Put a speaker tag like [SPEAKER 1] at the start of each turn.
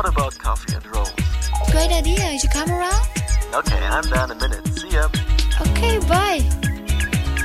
[SPEAKER 1] What about coffee and rolls?
[SPEAKER 2] Great idea. You should come around?
[SPEAKER 1] Okay, I'm there in a minute. See ya.
[SPEAKER 2] Okay, bye.